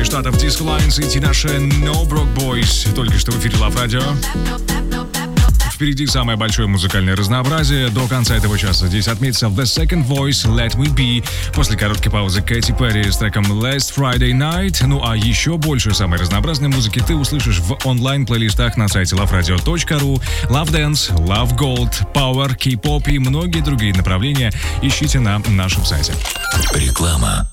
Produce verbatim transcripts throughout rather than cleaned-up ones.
из штатов Disco Lines и Tinashe No Broke Boys. Только что в эфире Love Radio. Впереди самое большое музыкальное разнообразие. До конца этого часа здесь отметится The Second Voice, Let Me Be. После короткой паузы Кэти Перри с треком Last Friday Night. Ну а еще больше самой разнообразной музыки ты услышишь в онлайн-плейлистах на сайте лав радио точка ру. Love Dance, Love Gold, Power, K-pop и многие другие направления ищите на нашем сайте. Реклама.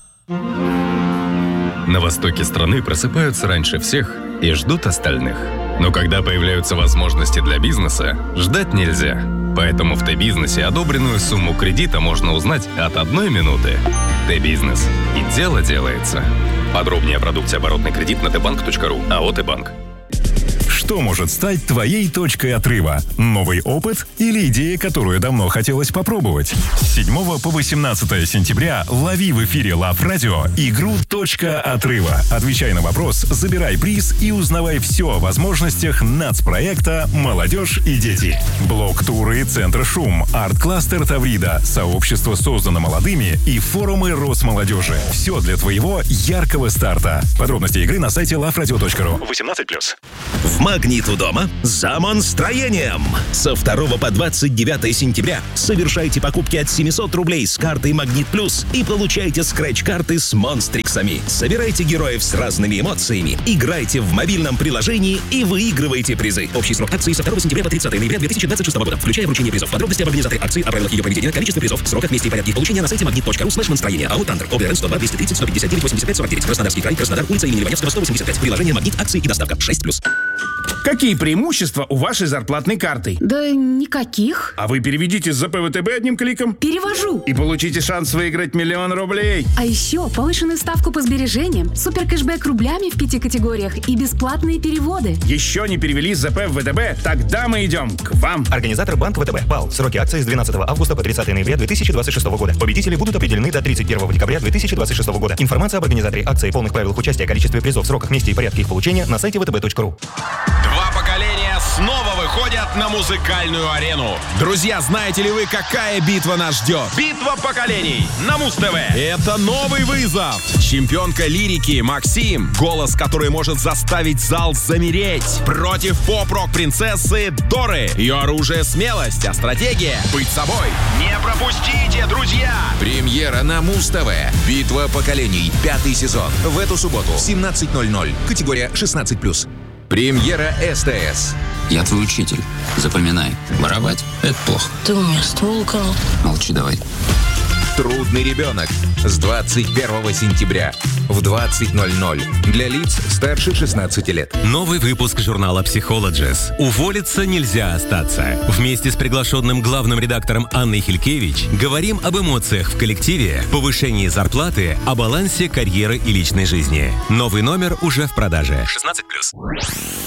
На востоке страны просыпаются раньше всех и ждут остальных. Но когда появляются возможности для бизнеса, ждать нельзя. Поэтому в Т-бизнесе одобренную сумму кредита можно узнать от одной минуты. Т-бизнес. И дело делается. Подробнее о продукте оборотный кредит на тэ банк точка ру. АО «Т-банк». Что может стать твоей точкой отрыва? Новый опыт или идея, которую давно хотелось попробовать? С седьмого по восемнадцатое сентября лови в эфире Love Radio игру «Точка отрыва». Отвечай на вопрос, забирай приз и узнавай все о возможностях нацпроекта «Молодежь и дети». Блок-туры Центра Шум, арт-кластер Таврида, сообщество создано молодыми и форумы Росмолодежи. Все для твоего яркого старта. Подробности игры на сайте лав радио точка ру. восемнадцать плюс. В «Магнит» у дома за монстроением. Со второго по двадцать девятое сентября совершайте покупки от семьсот рублей с картой «Магнит Плюс» и получайте скретч-карты с монстриксами. Собирайте героев с разными эмоциями, играйте в мобильном приложении и выигрывайте призы. Общий срок акции со второго сентября по тридцатое ноября две тысячи двадцать шестого года, включая вручение призов. Подробности об организаторе акции, о правилах ее проведения, количестве призов, сроках, месте и порядке их получения на сайте магнит точка ру слэш монстроение. АО «Тандр». ОБРН сто два двести тридцать сто пятьдесят девять восемьдесят пять сорок девять. Краснодарский край, Краснодар, улица имени Иваневского, сто восемьдесят пять. Приложение «Магнит», акции и доставка. шесть плюс. Какие преимущества у вашей зарплатной карты? Да никаких. А вы переведите с ЗП ВТБ одним кликом. Перевожу. И получите шанс выиграть миллион рублей. А еще повышенную ставку по сбережениям, супер кэшбэк рублями в пяти категориях и бесплатные переводы. Еще не перевели с ЗП в ВТБ? Тогда мы идем к вам. Организатор банк ВТБ. БАЛ. Сроки акции с двенадцатого августа по тридцатое ноября две тысячи двадцать шестого года. Победители будут определены до тридцать первого декабря две тысячи двадцать шестого года. Информация об организаторе акции, полных правилах участия, количестве призов, сроках, месте и порядке их получения на сайте вэ тэ бэ точка ру. Два поколения снова выходят на музыкальную арену. Друзья, знаете ли вы, какая битва нас ждет? Битва поколений на Муз-ТВ. Это новый вызов. Чемпионка лирики Максим, голос, который может заставить зал замереть, против поп-рок принцессы Доры. Ее оружие — смелость, а стратегия — быть собой. Не пропустите, друзья! Премьера на Муз-ТВ. Битва поколений. Пятый сезон. В эту субботу в семнадцать ноль ноль. Категория шестнадцать плюс. Премьера СТС. Я твой учитель. Запоминай. Воровать — это плохо. Ты у меня ствол украл. Молчи давай. Трудный ребенок. С двадцать первого сентября в двадцать ноль ноль. Для лиц старше шестнадцати лет. Новый выпуск журнала Psychologist. Уволиться нельзя остаться. Вместе с приглашенным главным редактором Анной Хилькевич говорим об эмоциях в коллективе, повышении зарплаты, о балансе карьеры и личной жизни. Новый номер уже в продаже. шестнадцать плюс.